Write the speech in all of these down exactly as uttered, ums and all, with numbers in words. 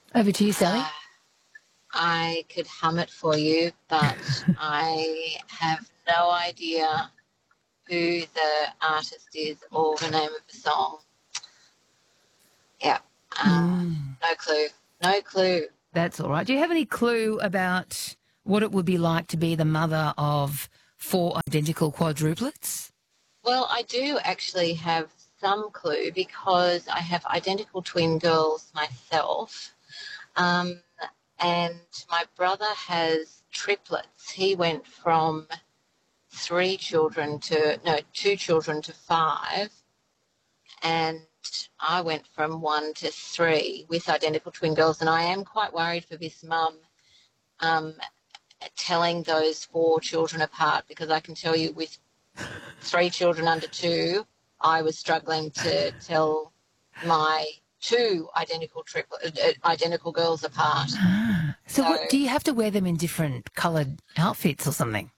Over to you, Sally. Uh, I could hum it for you, but I have no idea who the artist is or the name of the song. Yeah, uh, Mm, no clue. No clue. that's all right. Do you have any clue about what it would be like to be the mother of four identical quadruplets? Well, I do actually have some clue because I have identical twin girls myself. Um, and my brother has triplets. He went from three children to, no, two children to five. And I went from one to three with identical twin girls. And I am quite worried for this mum um, telling those four children apart because I can tell you with three children under two, I was struggling to tell my two identical triplet, uh, identical girls apart. Ah. So, So what do you have to wear them in different coloured outfits or something?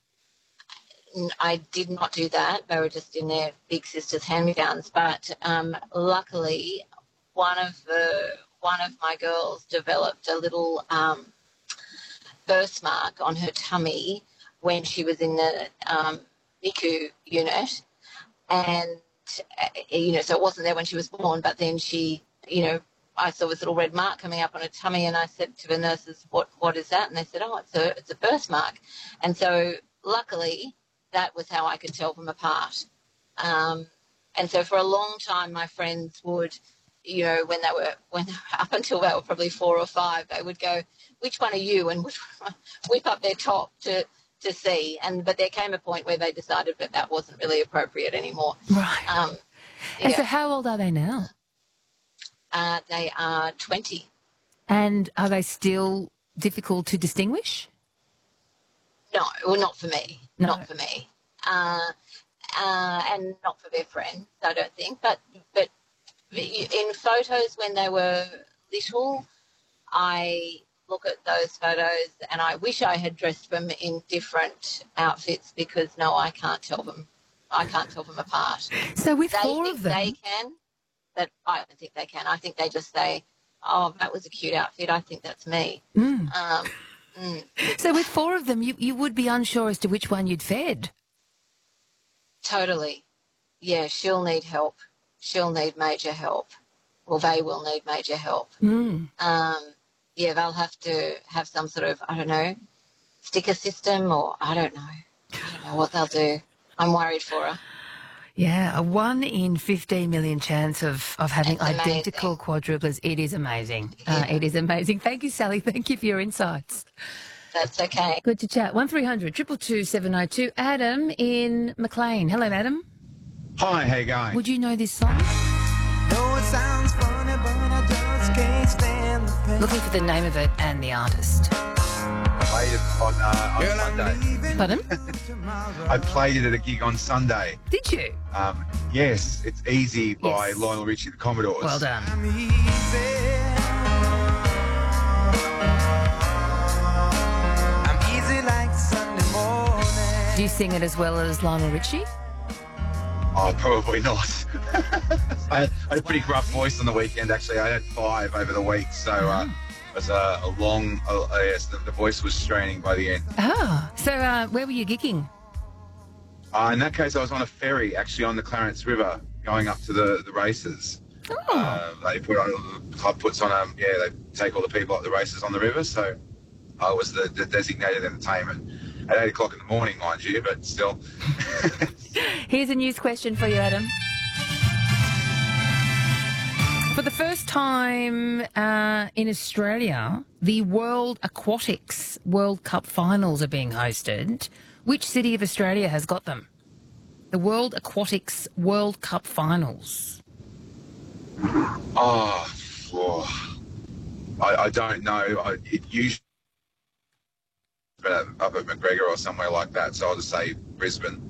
I did not do that. They were just in their big sister's hand-me-downs. But um, luckily, one of the one of my girls developed a little um, birthmark on her tummy when she was in the um, NICU unit, and uh, you know, so it wasn't there when she was born. But then she, you know, I saw this little red mark coming up on her tummy, and I said to the nurses, "What what is that?" And they said, "Oh, it's a it's a birthmark." And so luckily, that was how I could tell them apart. Um, and so for a long time, my friends would, you know, when they were when they were up until they were probably four or five, they would go, "Which one are you?" and would whip up their top to to see. And but there came a point where they decided that that wasn't really appropriate anymore. Right. Um, And so, yeah, how old are they now? uh, they are twenty. And are they still difficult to distinguish? No, well, not for me. No. Not for me. Uh, uh, and not for their friends, I don't think. But but in photos when they were little, I look at those photos and I wish I had dressed them in different outfits because no, I can't tell them. I can't tell them apart. So, with They four think of they them, can, but I don't think they can. I think they just say, "Oh, that was a cute outfit. I think that's me." mm. Um, mm, So with four of them, you, you would be unsure as to which one you'd fed. totally. Yeah, she'll need help. She'll need major help. Well, they will need major help. Mm. Um, yeah, they'll have to have some sort of, I don't know, sticker system or I don't know. I don't know what they'll do. I'm worried for her. Yeah, a one in fifteen million chance of, of having It's identical amazing. quadruplets. It is amazing. Uh, Yeah, it is amazing. Thank you, Sally. Thank you for your insights. that's okay. Good to chat. one three hundred two two two seven oh two. Adam in McLean. Hello, Adam. Hi, how you going? Would you know this song? Know it sounds funny, but I just can't stand the pain. Looking for the name of it and the artist. I played it on, uh, on Girl, I'm Sunday. leaving Pardon? tomorrow. I played it at a gig on Sunday. Did you? Um, yes, it's Easy by Yes. Lionel Richie and the Commodores. Well done. I'm easy. I'm easy like Sunday morning. Do you sing it as well as Lionel Richie? Oh, probably not. I had I had a pretty gruff voice on the weekend, actually. I had five over the week, so uh, it was a, a long, uh, yes, the, the voice was straining by the end. Ah, so uh, where were you gigging? Uh, in that case, I was on a ferry, actually, on the Clarence River, going up to the, the races. Oh, Uh, they put on, the club puts on, um, yeah, they take all the people at the races on the river, so I was the, the designated entertainment at eight o'clock in the morning, mind you, but still. here's a news question for you, Adam. For the first time uh, in Australia, the World Aquatics World Cup finals are being hosted. Which city of Australia has got them? The World Aquatics World Cup finals. Oh, oh. I, I don't know. I, it usually up at McGregor or somewhere like that, so I'll just say Brisbane.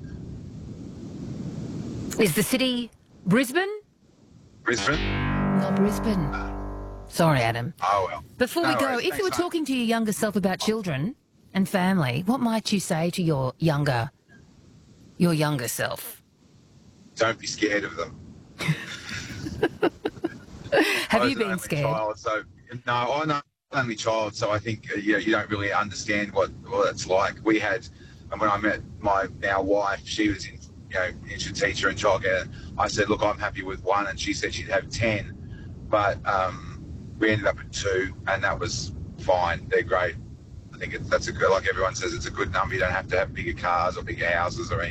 Is the city Brisbane? Brisbane? Not Brisbane. Sorry, Adam. Oh, well. Before we No go, worries. if you Thanks, were mate. talking to your younger self about children and family, what might you say to your younger, your younger self? Don't be scared of them. Have I you was an been only scared? Child, so, no, I know. only child, so I think uh, you know, you don't really understand what, what it's like. We had, and when I met my now wife, she was in, you know, into teacher and childcare. I said, look, I'm happy with one, and she said she'd have ten, but um, we ended up at two, and that was fine. They're great. I think it, that's a good, like everyone says, it's a good number. You don't have to have bigger cars or bigger houses or anything.